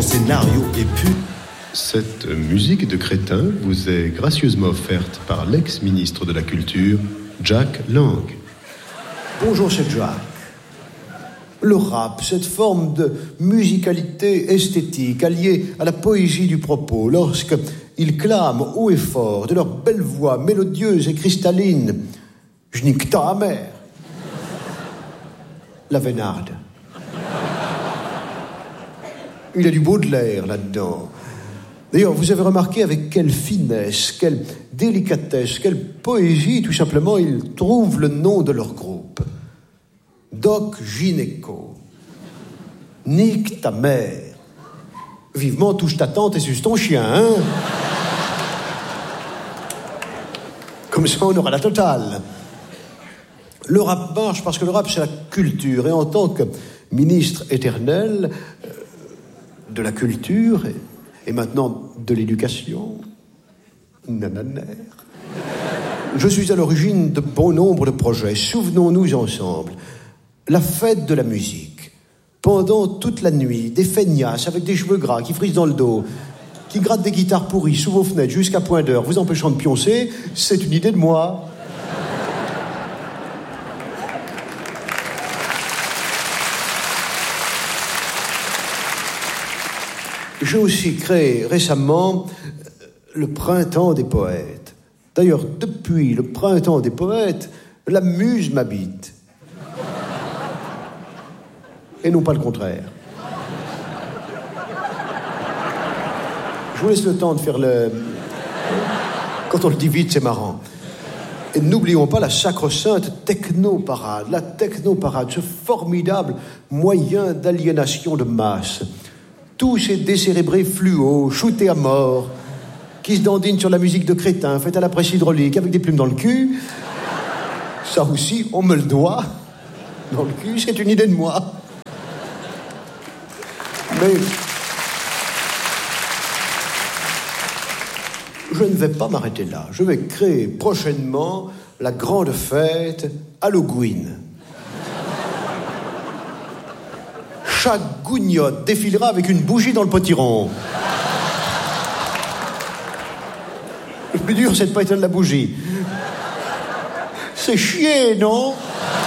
scénario et pu. Cette musique de crétin vous est gracieusement offerte par l'ex-ministre de la Culture, Jack Lang. Bonjour, c'est Jack. Le rap, cette forme de musicalité esthétique alliée à la poésie du propos, lorsqu'ils clament haut et fort de leur belle voix mélodieuse et cristalline, je nique ta mère. La Vénarde. Il y a du Baudelaire là-dedans. D'ailleurs, vous avez remarqué avec quelle finesse, quelle délicatesse, quelle poésie, tout simplement, ils trouvent le nom de leur groupe. Doc Gynéco. Nique ta mère. Vivement touche ta tante et suce ton chien, hein? Comme ça, on aura la totale. Le rap marche parce que le rap, c'est la culture. Et en tant que ministre éternel de la culture et maintenant de l'éducation, nananaire, je suis à l'origine de bon nombre de projets. Souvenons-nous ensemble. La fête de la musique. Pendant toute la nuit, des feignasses avec des cheveux gras qui frisent dans le dos, qui grattent des guitares pourries sous vos fenêtres jusqu'à point d'heure, vous empêchant de pioncer, c'est une idée de moi. J'ai aussi créé récemment le Printemps des poètes. D'ailleurs, depuis le Printemps des poètes, la muse m'habite. Et non pas le contraire. Je vous laisse le temps de faire le... Quand on le dit vite, c'est marrant. Et n'oublions pas la sacro-sainte technoparade. La technoparade, ce formidable moyen d'aliénation de masse. Tous ces décérébrés fluos, shootés à mort, qui se dandinent sur la musique de crétin, faite à la presse hydraulique, avec des plumes dans le cul. Ça aussi, on me le doit. Dans le cul, c'est une idée de moi. Mais je ne vais pas m'arrêter là. Je vais créer prochainement la grande fête Halloween. Chaque gougnotte défilera avec une bougie dans le potiron. Le plus dur, c'est de pas éteindre la bougie. C'est chier, non?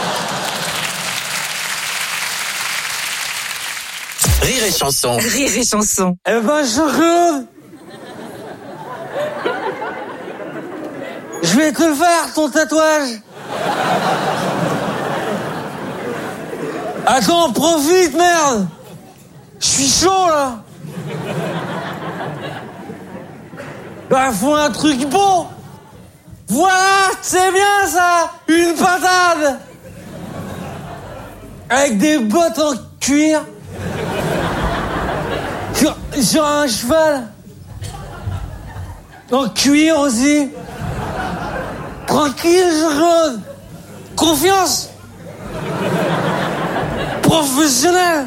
Rire et chanson. Rire et chanson. Eh ben, Jean-Claude, je vais te le faire, ton tatouage. Attends, profite, merde. Je suis chaud, là. Bah, faut un truc bon. Voilà, c'est bien, ça. Une patate. Avec des bottes en cuir. Sur un cheval. En cuir aussi. Tranquille, Jean-Claude. Confiance. Professionnel.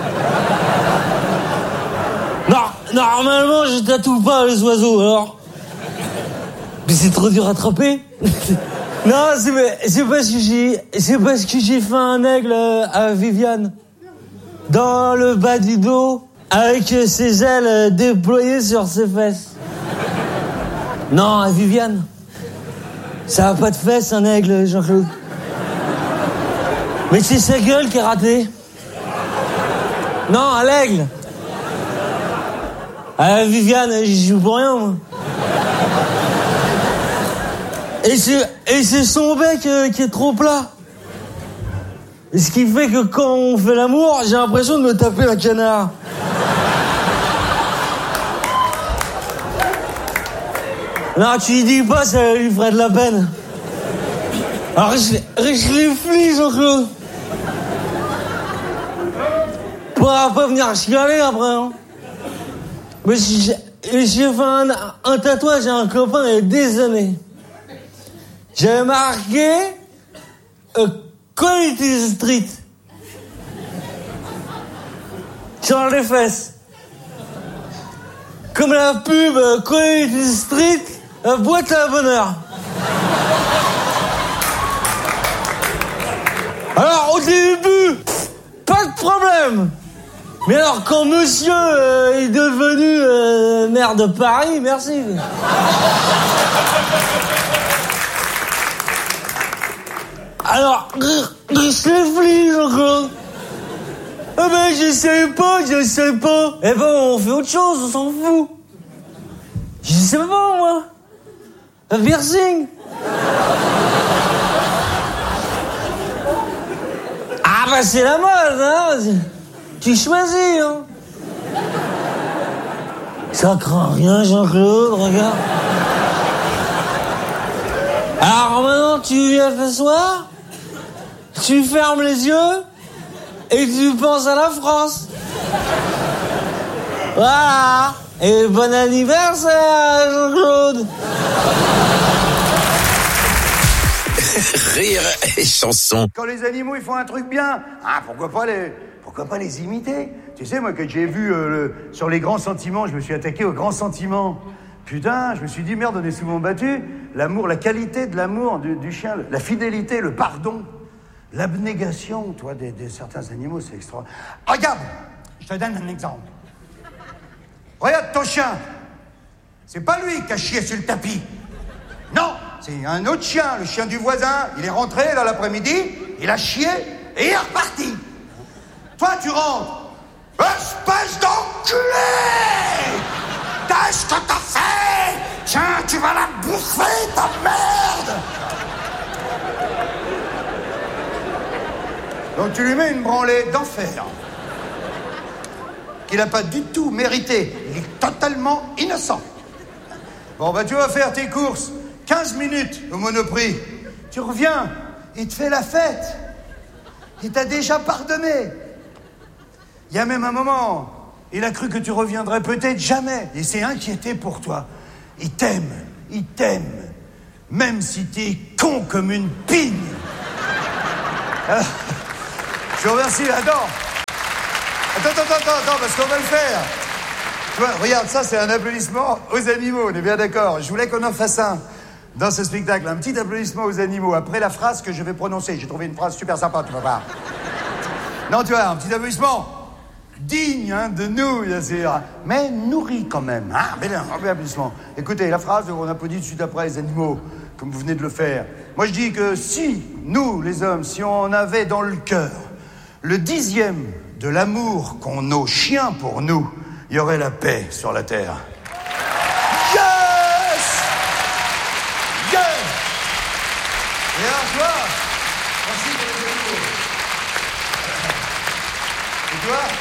Non, normalement, je tatoue pas les oiseaux, alors. Mais c'est trop dur à attraper. Non, c'est parce que j'ai fait un aigle à Viviane. Dans le bas du dos. Avec ses ailes déployées sur ses fesses. Non, à Viviane. Ça a pas de fesses, un aigle, Jean-Claude. Mais c'est sa gueule qui est ratée. Non, à l'aigle. À Viviane, j'y joue pour rien, moi. Et c'est son bec qui est trop plat. Et ce qui fait que quand on fait l'amour, j'ai l'impression de me taper un canard. Non, tu lui dis pas, ça lui ferait de la peine. Alors, je les flie, Jean-Claude. Pourra pas venir chialer après, hein. Mais j'ai fait un tatouage à un copain il y a des années. J'avais marqué Quality Street sur les fesses. Comme la pub Quality Street, la boîte à bonheur. Alors au début, pas de problème. Mais alors quand monsieur devenu maire de Paris, merci. Alors, je réfléchis, Jean-Claude. Ah ben, je sais pas. Eh ben, on fait autre chose, on s'en fout. Je sais pas, moi. Un piercing. Ah bah, c'est la mode, hein. Tu choisis, hein. Ça craint rien, Jean-Claude, regarde. Alors maintenant, tu viens t'asseoir, tu fermes les yeux et tu penses à la France. Voilà. Et bon anniversaire, Jean-Claude. Rire et chanson. Quand les animaux ils font un truc bien, pourquoi pas les imiter? Tu sais, moi, quand j'ai vu sur les grands sentiments, je me suis attaqué aux grands sentiments. Putain, je me suis dit, merde, on est souvent battu. L'amour, la qualité de l'amour du chien, la fidélité, le pardon, l'abnégation, toi, de certains animaux, c'est extraordinaire. Regarde, je te donne un exemple. Regarde ton chien. C'est pas lui qui a chié sur le tapis. Non, c'est un autre chien, le chien du voisin. Il est rentré dans l'après-midi, il a chié et il est reparti. Toi, tu rentres. Espèce d'enculé! Qu'est-ce que t'as fait? Tiens, tu vas la bouffer, ta merde! Donc tu lui mets une branlée d'enfer. Qu'il n'a pas du tout mérité. Il est totalement innocent. Bon, bah tu vas faire tes courses. 15 minutes au Monoprix. Tu reviens, il te fait la fête. Il t'a déjà pardonné. Il y a même un moment, il a cru que tu reviendrais peut-être jamais. Il s'est inquiété pour toi. Il t'aime. Même si t'es con comme une pigne. Je vous remercie, attends, parce qu'on va le faire. Tu vois, regarde, ça c'est un applaudissement aux animaux, on est bien d'accord. Je voulais qu'on en fasse un dans ce spectacle. Un petit applaudissement aux animaux, après la phrase que je vais prononcer. J'ai trouvé une phrase super sympa, tu vas voir. Non, tu vois, un petit applaudissement digne de nous, bien sûr, mais nourri quand même. Mais un applaudissement. Écoutez, la phrase, on applaudit tout de suite après les animaux, comme vous venez de le faire. Moi, je dis que si, nous, les hommes, si on avait dans le cœur le 10e de l'amour qu'ont nos chiens pour nous, il y aurait la paix sur la terre. Yes! Yes! Et alors, tu vois, merci pour les animaux. Et tu vois,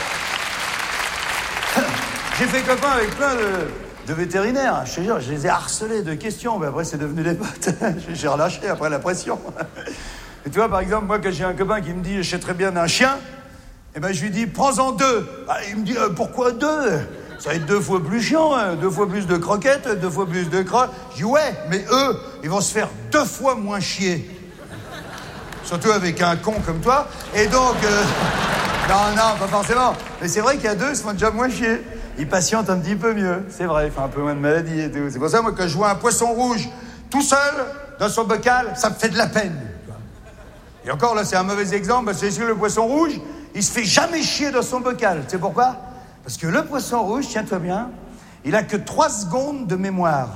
j'ai fait copain avec plein de vétérinaires. Je te jure, je les ai harcelés de questions, mais après, c'est devenu des potes. J'ai relâché après la pression. Et tu vois, par exemple, moi, quand j'ai un copain qui me dit « je sais très bien d'un chien », eh ben, je lui dis « prends-en 2 ». Il me dit « pourquoi 2 ? Ça va être 2 fois plus chiant, 2 fois plus de croquettes, 2 fois plus de crottes. » Je dis « ouais, mais eux, ils vont se faire 2 fois moins chier. » Surtout avec un con comme toi. Et donc... Non, pas forcément. Mais c'est vrai qu'il y a 2, ils se font déjà moins chier. Ils patientent un petit peu mieux. C'est vrai, il fait un peu moins de maladie et tout. C'est pour ça, moi, quand je vois un poisson rouge tout seul dans son bocal, ça me fait de la peine. Et encore, là, c'est un mauvais exemple, parce que le poisson rouge, il se fait jamais chier dans son bocal. Tu sais pourquoi? Parce que le poisson rouge, tiens-toi bien, il a que 3 secondes de mémoire.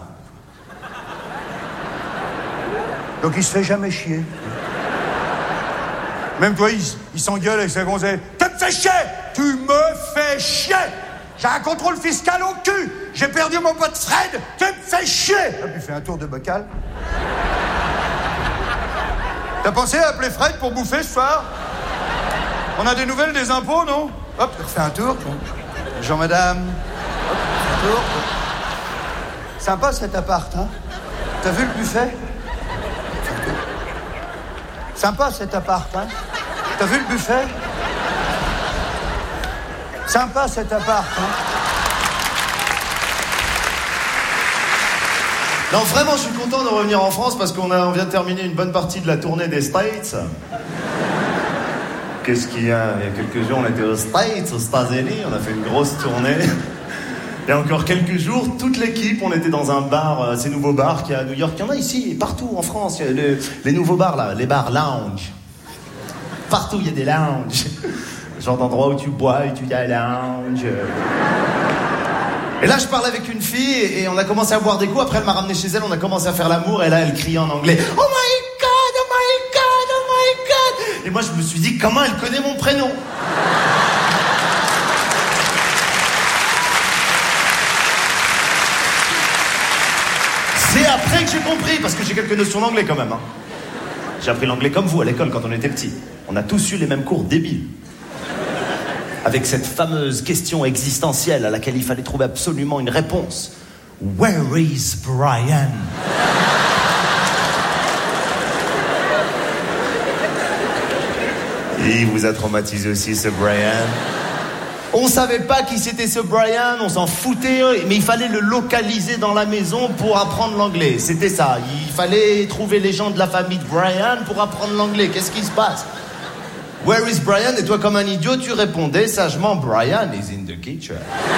Donc il se fait jamais chier. Même toi, il s'engueule avec sa gonzesse. Tu me fais chier! Tu me fais chier! J'ai un contrôle fiscal au cul! J'ai perdu mon pote Fred! Tu me fais chier! Hop, il fait un tour de bocal. T'as pensé à appeler Fred pour bouffer ce soir? On a des nouvelles des impôts, non? Hop, il refait un tour. Bonjour madame. Hop, un tour. Sympa cet appart, hein? T'as vu le buffet? Sympa cet appart, hein? T'as vu le buffet? Sympa cet appart, hein? Non, vraiment, je suis content de revenir en France parce qu'on vient de terminer une bonne partie de la tournée des States. Qu'est-ce qu'il y a? Il y a quelques jours, on était aux States, aux États-Unis, on a fait une grosse tournée. Il y a encore quelques jours, toute l'équipe, on était dans un bar, ces nouveaux bars qu'il y a à New York. Il y en a ici, partout en France. Il y a les nouveaux bars, là, les bars lounge. Partout, il y a des lounges. Genre d'endroit où tu bois et tu y as lounge. Et là, je parlais avec une fille et on a commencé à boire des coups. Après, elle m'a ramené chez elle, on a commencé à faire l'amour et là, elle criait en anglais « Oh my God, oh my God, oh my God !» Et moi, je me suis dit « Comment elle connaît mon prénom ?» C'est après que j'ai compris, parce que j'ai quelques notions d'anglais quand même. Hein. J'ai appris l'anglais comme vous à l'école quand on était petit. On a tous eu les mêmes cours débiles. Avec cette fameuse question existentielle à laquelle il fallait trouver absolument une réponse. Where is Brian? Il vous a traumatisé aussi, ce Brian. On savait pas qui c'était ce Brian, on s'en foutait, mais il fallait le localiser dans la maison pour apprendre l'anglais. C'était ça, il fallait trouver les gens de la famille de Brian pour apprendre l'anglais. Qu'est-ce qui se passe? Where is Brian? Et toi, comme un idiot, tu répondais sagement, Brian is in the kitchen.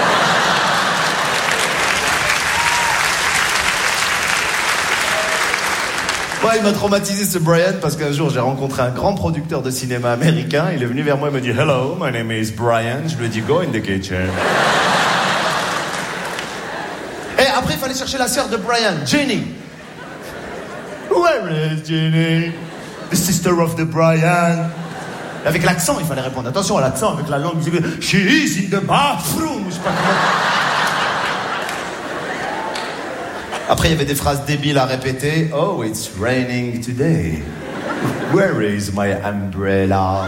Ouais, il m'a traumatisé ce Brian parce qu'un jour j'ai rencontré un grand producteur de cinéma américain. Il est venu vers moi et m'a dit Hello, my name is Brian. Je lui ai dit Go in the kitchen. Et après il fallait chercher la sœur de Brian, Jenny. Where is Jenny? The sister of the Brian. Avec l'accent, il fallait répondre. Attention à l'accent, avec la langue. She is in the bathroom. Je sais pas comment. Après, il y avait des phrases débiles à répéter. Oh, it's raining today. Where is my umbrella?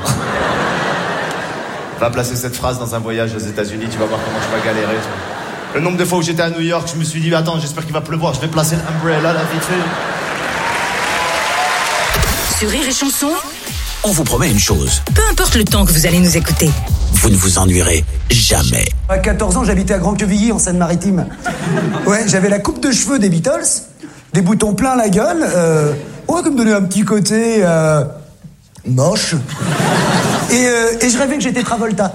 Va placer cette phrase dans un voyage aux États-Unis, tu vas voir comment tu vas galérer. Le nombre de fois où j'étais à New York, je me suis dit, attends, j'espère qu'il va pleuvoir, je vais placer l'umbrella là, vite fait. Sur Rire et Chanson, On vous promet une chose, peu importe le temps que vous allez nous écouter, vous ne vous ennuierez jamais. À 14 ans, j'habitais à Grand-Quevilly, en Seine-Maritime. Ouais, j'avais la coupe de cheveux des Beatles, des boutons plein la gueule, ouais, qui me donnait un petit côté moche. Et je rêvais que j'étais Travolta.